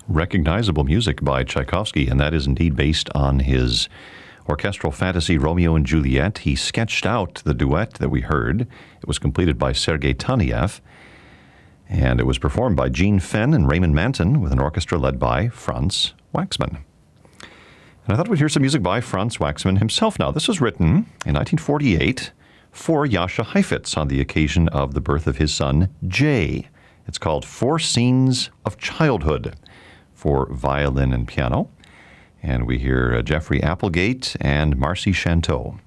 Recognizable music by Tchaikovsky, and that is indeed based on his orchestral fantasy Romeo and Juliet. He sketched out the duet that we heard. It was completed by Sergei Taneyev, and it was performed by Gene Fenn and Raymond Manton with an orchestra led by Franz Waxman. And I thought we'd hear some music by Franz Waxman himself now. This was written in 1948 for Jascha Heifetz on the occasion of the birth of his son, Jay. It's called Four Scenes of Childhood for violin and piano. And we hear Jeffrey Applegate and Marcy Chanteau.